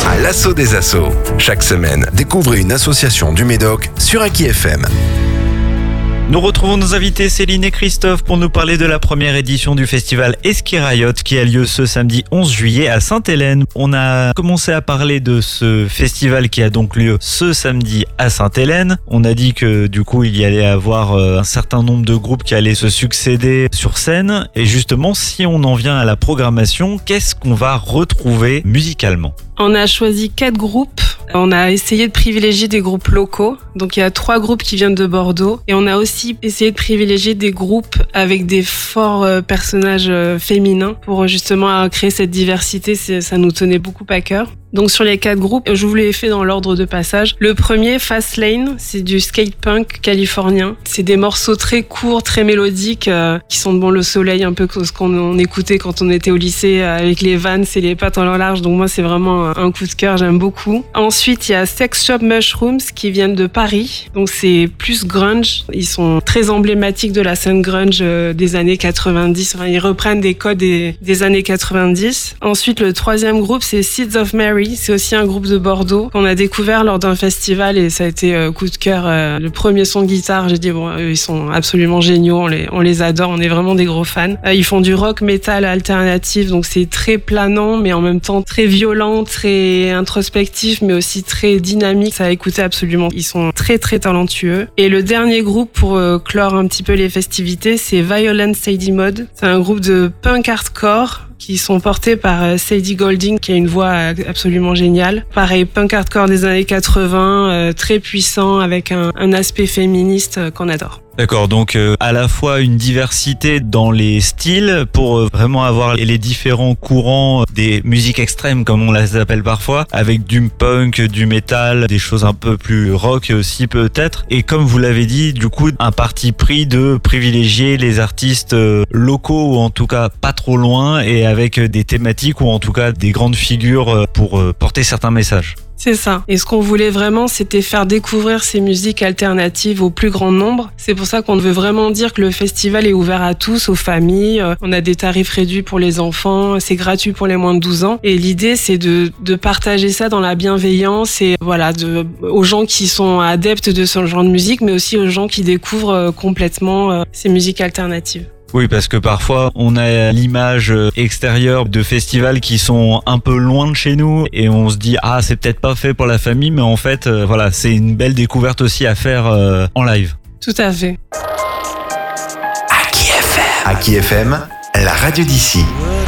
À l'assaut des assos. Chaque semaine, découvrez une association du Médoc sur Aki FM. Nous retrouvons nos invités Céline et Christophe pour nous parler de la première édition du festival Eskirailhot qui a lieu ce samedi 11 juillet à Sainte-Hélène. On a commencé à parler de ce festival qui a donc lieu ce samedi à Sainte-Hélène. On a dit que du coup il y allait avoir un certain nombre de groupes qui allaient se succéder sur scène. Et justement, si on en vient à la programmation, qu'est-ce qu'on va retrouver musicalement ? On a choisi 4 groupes. On a essayé de privilégier des groupes locaux. Donc il y a 3 groupes qui viennent de Bordeaux. Et on a aussi essayé de privilégier des groupes avec des forts personnages féminins pour justement créer cette diversité. Ça nous tenait beaucoup à cœur. Donc sur les 4 groupes, je vous les ai fait dans l'ordre de passage. Le premier, Fast Lane, c'est du skate punk californien. C'est des morceaux très courts, très mélodiques, qui sont le soleil, un peu ce qu'on écoutait quand on était au lycée avec les Vans et les pattes en large. Donc moi, c'est vraiment un coup de cœur, j'aime beaucoup. Ensuite, il y a Sex Shop Mushrooms qui viennent de Paris. Donc c'est plus grunge. Ils sont très emblématiques de la scène grunge des années 90. Enfin, ils reprennent des codes des années 90. Ensuite, le troisième groupe, c'est Seeds of Mary. C'est aussi un groupe de Bordeaux qu'on a découvert lors d'un festival et ça a été coup de cœur. Le premier son de guitare, j'ai dit ils sont absolument géniaux, on les adore, on est vraiment des gros fans. Ils font du rock metal alternatif, donc c'est très planant mais en même temps très violent, très introspectif mais aussi très dynamique. Ça a écouté absolument. Ils sont très très talentueux. Et le dernier groupe pour clore un petit peu les festivités, c'est Violent Sadie Mode. C'est un groupe de punk hardcore qui sont portés par Sadie Golding, qui a une voix absolument géniale. Pareil, punk hardcore des années 80, très puissant, avec un aspect féministe qu'on adore. D'accord, donc à la fois une diversité dans les styles pour vraiment avoir les différents courants des musiques extrêmes comme on les appelle parfois, avec du punk, du métal, des choses un peu plus rock aussi peut-être. Et comme vous l'avez dit, du coup un parti pris de privilégier les artistes locaux ou en tout cas pas trop loin et avec des thématiques ou en tout cas des grandes figures pour porter certains messages. C'est ça. Et ce qu'on voulait vraiment, c'était faire découvrir ces musiques alternatives au plus grand nombre. C'est pour ça qu'on veut vraiment dire que le festival est ouvert à tous, aux familles. On a des tarifs réduits pour les enfants, c'est gratuit pour les moins de 12 ans. Et l'idée, c'est de partager ça dans la bienveillance et voilà, aux gens qui sont adeptes de ce genre de musique, mais aussi aux gens qui découvrent complètement ces musiques alternatives. Oui, parce que parfois, on a l'image extérieure de festivals qui sont un peu loin de chez nous et on se dit « Ah, c'est peut-être pas fait pour la famille », mais en fait, voilà, c'est une belle découverte aussi à faire en live. Tout à fait. Aki FM, la radio d'ici.